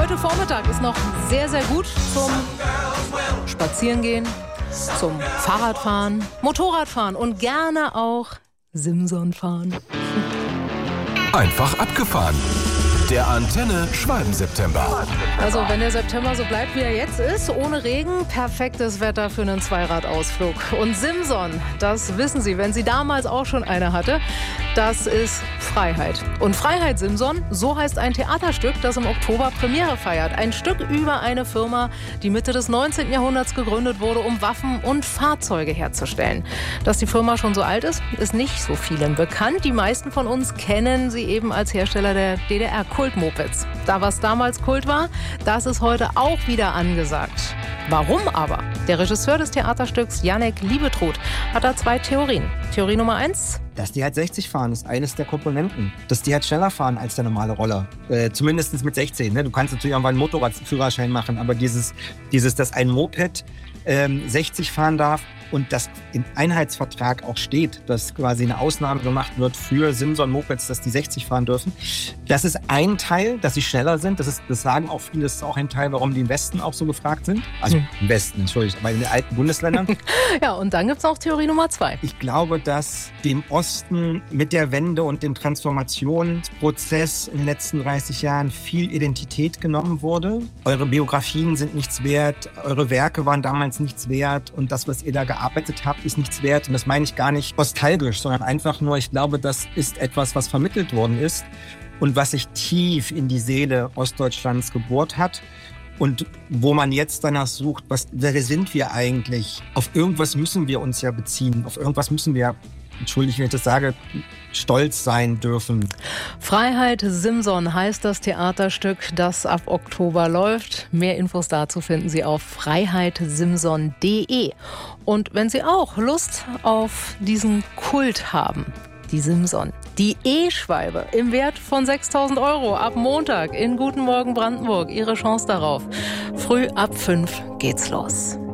Heute Vormittag ist noch sehr, sehr gut zum Spazierengehen, zum Fahrradfahren, Motorradfahren und gerne auch Simson-fahren. Einfach abgefahren. Der Antenne Schwalben-September. Also wenn der September so bleibt, wie er jetzt ist, ohne Regen, perfektes Wetter für einen Zweiradausflug. Und Simson, das wissen Sie, wenn sie damals auch schon eine hatte, das ist Freiheit. Und Freiheit Simson, so heißt ein Theaterstück, das im Oktober Premiere feiert. Ein Stück über eine Firma, die Mitte des 19. Jahrhunderts gegründet wurde, um Waffen und Fahrzeuge herzustellen. Dass die Firma schon so alt ist, ist nicht so vielen bekannt. Die meisten von uns kennen sie eben als Hersteller der DDR-Kultmopeds. Da was damals Kult war, das ist heute auch wieder angesagt. Warum aber? Der Regisseur des Theaterstücks, Janek Liebetrud, hat da zwei Theorien. Theorie Nummer 1. Dass die halt 60 fahren, ist eines der Komponenten. Dass die halt schneller fahren als der normale Roller. Zumindest mit 16. Ne? Du kannst natürlich irgendwann einen Motorradführerschein machen, aber dass ein Moped 60 fahren darf und das im Einheitsvertrag auch steht, dass quasi eine Ausnahme gemacht wird für Simson-Mopeds, dass die 60 fahren dürfen. Das ist ein Teil, dass sie schneller sind. Das sagen auch viele, das ist auch ein Teil, warum die im Westen auch so gefragt sind. Also im Westen, Entschuldigung, aber in den alten Bundesländern. Ja, und dann gibt es noch Theorie Nummer 2. Ich glaube, dass dem Osten mit der Wende und dem Transformationsprozess in den letzten 30 Jahren viel Identität genommen wurde. Eure Biografien sind nichts wert, eure Werke waren damals nichts wert und das, was ihr da gearbeitet habt, ist nichts wert. Und das meine ich gar nicht nostalgisch, sondern einfach nur, ich glaube, das ist etwas, was vermittelt worden ist und was sich tief in die Seele Ostdeutschlands gebohrt hat. Und wo man jetzt danach sucht, wer sind wir eigentlich? Auf irgendwas müssen wir uns ja beziehen. Auf irgendwas müssen wir, entschuldige, wenn ich das sage, stolz sein dürfen. Freiheit Simson heißt das Theaterstück, das ab Oktober läuft. Mehr Infos dazu finden Sie auf freiheitsimson.de. Und wenn Sie auch Lust auf diesen Kult haben, die Simson, die E-Schwalbe im Wert von 6.000 € ab Montag in Guten Morgen Brandenburg. Ihre Chance darauf. Früh ab 5 geht's los.